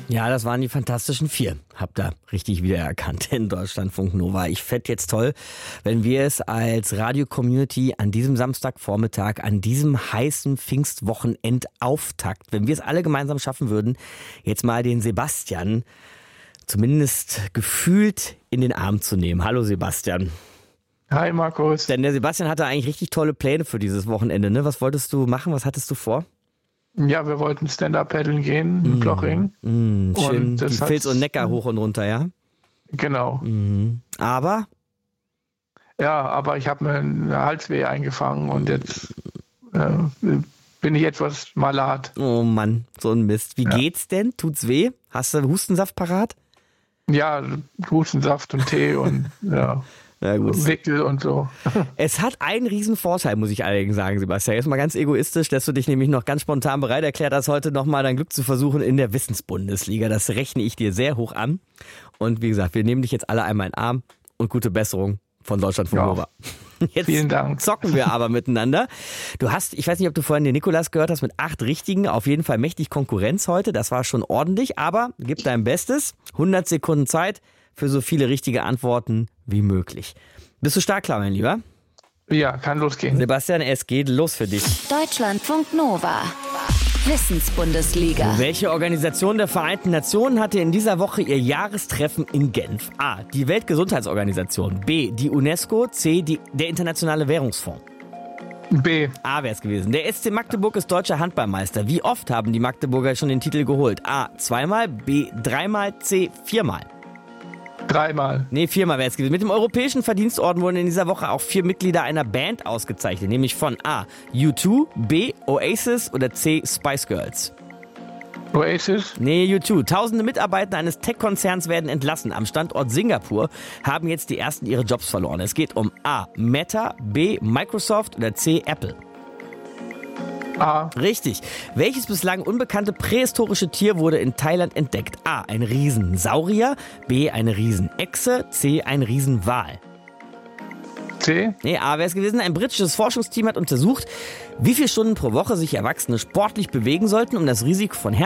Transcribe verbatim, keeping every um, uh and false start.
Ja, das waren die Fantastischen Vier. Habt ihr richtig wiedererkannt in Deutschlandfunk Nova. Ich fände jetzt toll, wenn wir es als Radio-Community an diesem Samstagvormittag, an diesem heißen Pfingstwochenendauftakt, wenn wir es alle gemeinsam schaffen würden, jetzt mal den Sebastian zumindest gefühlt in den Arm zu nehmen. Hallo Sebastian. Hi Markus. Denn der Sebastian hatte eigentlich richtig tolle Pläne für dieses Wochenende, ne? Was wolltest du machen? Was hattest du vor? Ja, wir wollten Stand-Up-Paddeln gehen in Mm, Ploching. Mm, schön Und das die Vils hat's- und Neckar hoch und runter, ja? Genau. Mhm. Aber? Ja, aber ich habe mir eine Halsweh eingefangen und jetzt äh, bin ich etwas malat. Oh Mann, so ein Mist. Wie Ja. geht's denn? Tut's weh? Hast du Hustensaft parat? Ja, Hustensaft und Tee und ja, Na gut. Wickel und so. Es hat einen riesen Vorteil, muss ich allerdings sagen, Sebastian. Jetzt mal ganz egoistisch, dass du dich nämlich noch ganz spontan bereit erklärt hast, heute nochmal dein Glück zu versuchen in der Wissensbundesliga. Das rechne ich dir sehr hoch an. Und wie gesagt, wir nehmen dich jetzt alle einmal in den Arm und gute Besserung von Deutschlandfunk Ja. Nova. Jetzt Vielen Dank. zocken wir aber miteinander. Du hast, ich weiß nicht, ob du vorhin den Nikolas gehört hast, mit acht Richtigen auf jeden Fall mächtig Konkurrenz heute. Das war schon ordentlich, aber gib dein Bestes. hundert Sekunden Zeit für so viele richtige Antworten wie möglich. Bist du stark klar, mein Lieber? Ja, kann losgehen. Sebastian, es geht los für dich. Deutschlandfunk Nova. Wissensbundesliga. Welche Organisation der Vereinten Nationen hatte in dieser Woche ihr Jahrestreffen in Genf? A. Die Weltgesundheitsorganisation. B. Die UNESCO. C. Die, der Internationale Währungsfonds. B. A wäre es gewesen. Der S C Magdeburg ist deutscher Handballmeister. Wie oft haben die Magdeburger schon den Titel geholt? A. Zweimal. B. Dreimal. C. Viermal. Dreimal. Nee, viermal wäre es gewesen. Mit dem Europäischen Verdienstorden wurden in dieser Woche auch vier Mitglieder einer Band ausgezeichnet. Nämlich von A. U zwei, B. Oasis oder C. Spice Girls. Oasis. Nee, U zwei. Tausende Mitarbeiter eines Tech-Konzerns werden entlassen. Am Standort Singapur haben jetzt die ersten ihre Jobs verloren. Es geht um A. Meta, B. Microsoft oder C. Apple. A. Richtig. Welches bislang unbekannte prähistorische Tier wurde in Thailand entdeckt? A. Ein Riesensaurier, B. Eine Riesenechse, C. Ein Riesenwal. C. Nee, A wäre es gewesen. Ein britisches Forschungsteam hat untersucht, wie viele Stunden pro Woche sich Erwachsene sportlich bewegen sollten, um das Risiko von